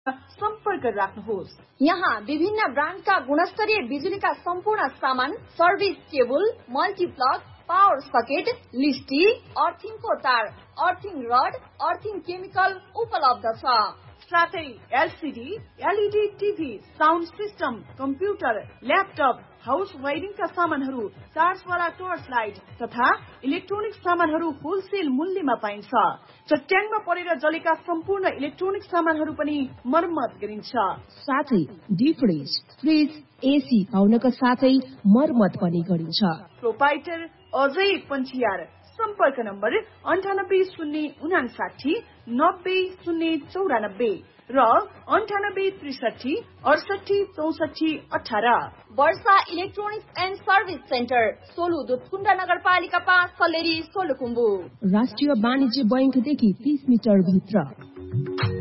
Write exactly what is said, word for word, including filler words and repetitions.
सम्पर्क राख्नुहोस्। यहाँ विभिन्न ब्रान्डका गुणस्तरीय बिजुलीका सम्पूर्ण सामान, सर्भिस केबल, मल्टिप्लग, पावर सकेट, लिस्टी, अर्थिङको तार, अर्थिङ रड, अर्थिङ केमिकल उपलब्ध छ। साथै LCD, LED TV, sound system, computer, laptop, house वायरिङका सामानहरू, चार्जवाला टर्च लाइट तथा इलेक्ट्रोनिक सामानहरू होलसेल मूल्यमा पाइन्छ। चट्याङमा परेर जलेका सम्पूर्ण इलेक्ट्रोनिक सामानहरू पनि मर्मत गरिन्छ। साथै डीप फ्रिज, फ्रिज, एसी पाउनका साथै मर्मत पनि गरिन्छ। प्रोपाइटर अजय पञ्चियार। सम्पर्क नम्बर अन्ठानब्बे शून्य उनासाठी नब्बे शून्य चौरानब्बे र अन्ठानब्बे त्रिसठी अडसठी चौसठी अठार। वर्षा electronics and service centre, Solu Dudhkund नगरपालिका पाँच, सल्लेरी, सोलुखुम्बु। राष्ट्रिय वाणिज्य बैंकदेखि तीस मिटर भित्र।